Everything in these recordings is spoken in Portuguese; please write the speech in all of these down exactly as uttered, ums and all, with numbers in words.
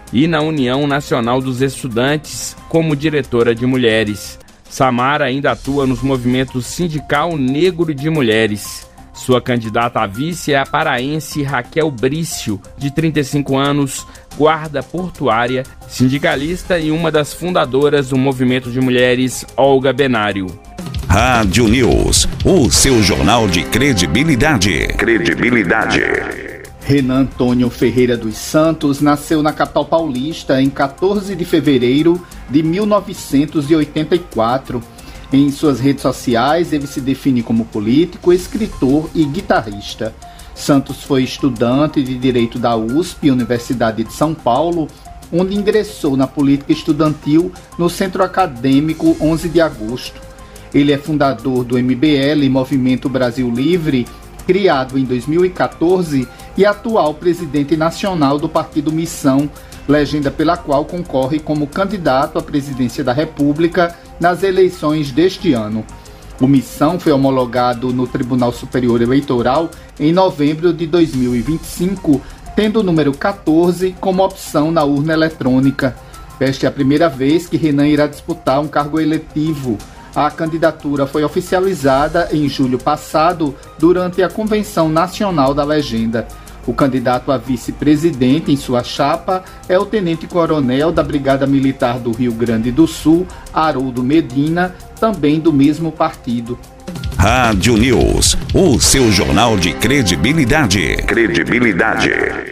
e na União Nacional dos Estudantes como diretora de mulheres. Samara ainda atua nos movimentos Sindical Negro de Mulheres. Sua candidata a vice é a paraense Raquel Brício, de trinta e cinco anos, guarda portuária, sindicalista e uma das fundadoras do movimento de mulheres Olga Benário. Rádio News, o seu jornal de credibilidade. Credibilidade. Renan Antônio Ferreira dos Santos nasceu na capital paulista em quatorze de fevereiro de mil novecentos e oitenta e quatro. Em suas redes sociais, ele se define como político, escritor e guitarrista. Santos foi estudante de Direito da U S P, Universidade de São Paulo, onde ingressou na política estudantil no Centro Acadêmico onze de agosto. Ele é fundador do M B L, Movimento Brasil Livre, criado em dois mil e quatorze, e atual presidente nacional do Partido Missão, legenda pela qual concorre como candidato à presidência da República nas eleições deste ano. O Missão foi homologado no Tribunal Superior Eleitoral em novembro de dois mil e vinte e cinco, tendo o número quatorze como opção na urna eletrônica. Esta é a primeira vez que Renan irá disputar um cargo eletivo. A candidatura foi oficializada em julho passado, durante a Convenção Nacional da Legenda. O candidato a vice-presidente em sua chapa é o tenente-coronel da Brigada Militar do Rio Grande do Sul, Haroldo Medina, também do mesmo partido. Rádio News, o seu jornal de credibilidade. Credibilidade.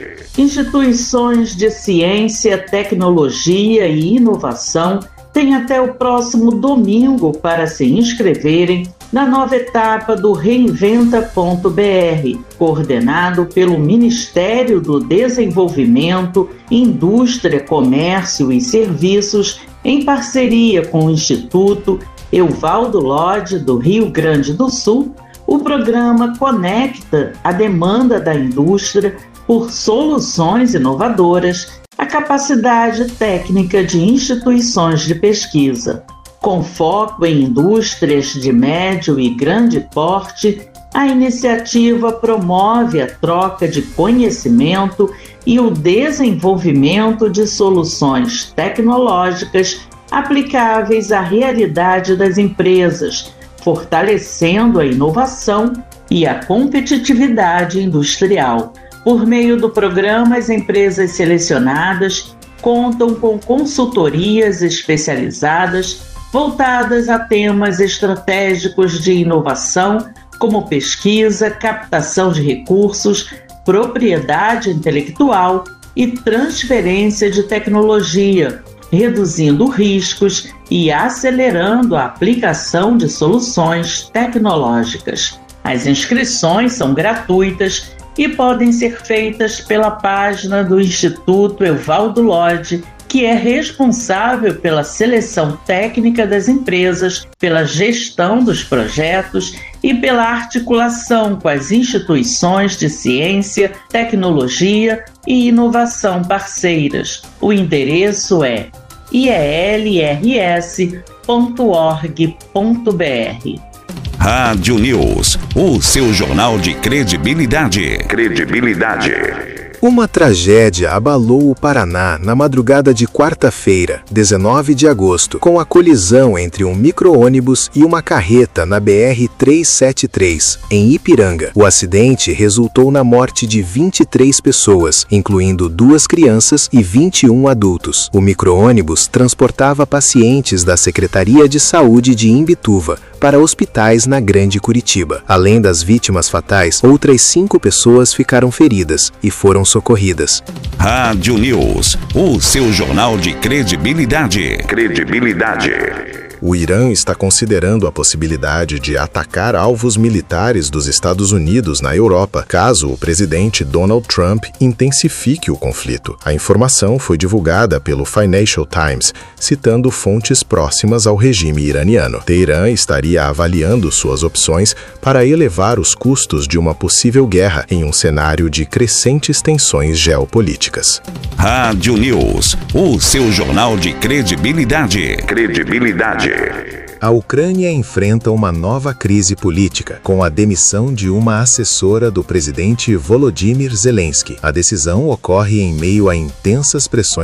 Instituições de ciência, tecnologia e inovação têm até o próximo domingo para se inscreverem na nova etapa do Reinventa ponto B R, coordenado pelo Ministério do Desenvolvimento, Indústria, Comércio e Serviços, em parceria com o Instituto Evaldo Lodge do Rio Grande do Sul. O programa conecta a demanda da indústria por soluções inovadoras à capacidade técnica de instituições de pesquisa. Com foco em indústrias de médio e grande porte, a iniciativa promove a troca de conhecimento e o desenvolvimento de soluções tecnológicas aplicáveis à realidade das empresas, fortalecendo a inovação e a competitividade industrial. Por meio do programa, as empresas selecionadas contam com consultorias especializadas voltadas a temas estratégicos de inovação, como pesquisa, captação de recursos, propriedade intelectual e transferência de tecnologia, reduzindo riscos e acelerando a aplicação de soluções tecnológicas. As inscrições são gratuitas e podem ser feitas pela página do Instituto Evaldo Lodge, que é responsável pela seleção técnica das empresas, pela gestão dos projetos e pela articulação com as instituições de ciência, tecnologia e inovação parceiras. O endereço é i e l r s ponto org ponto b r. Rádio News, o seu jornal de credibilidade. Credibilidade. Uma tragédia abalou o Paraná na madrugada de quarta-feira, dezenove de agosto, com a colisão entre um micro-ônibus e uma carreta na B R trezentos e setenta e três, em Ipiranga. O acidente resultou na morte de vinte e três pessoas, incluindo duas crianças e vinte e um adultos. O micro-ônibus transportava pacientes da Secretaria de Saúde de Imbituva para hospitais na Grande Curitiba. Além das vítimas fatais, outras cinco pessoas ficaram feridas e foram socorridas. Rádio News, o seu jornal de credibilidade. Credibilidade. O Irã está considerando a possibilidade de atacar alvos militares dos Estados Unidos na Europa, caso o presidente Donald Trump intensifique o conflito. A informação foi divulgada pelo Financial Times, citando fontes próximas ao regime iraniano. Teherã estaria avaliando suas opções para elevar os custos de uma possível guerra em um cenário de crescentes tensões geopolíticas. Rádio News, o seu jornal de credibilidade. Credibilidade. A Ucrânia enfrenta uma nova crise política, com a demissão de uma assessora do presidente Volodymyr Zelensky. A decisão ocorre em meio a intensas pressões